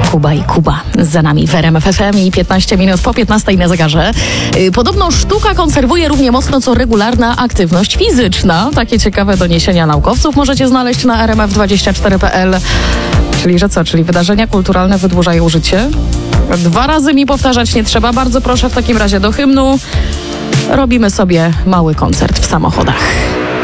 Kuba i Kuba za nami w RMF FM i 15 minut po 15 na zegarze. Podobno sztuka konserwuje równie mocno co regularna aktywność fizyczna. Takie ciekawe doniesienia naukowców możecie znaleźć na rmf24.pl. Czyli że co? Czyli wydarzenia kulturalne wydłużają życie? 2 razy mi powtarzać nie trzeba. Bardzo proszę w takim razie do hymnu. Robimy sobie mały koncert w samochodach.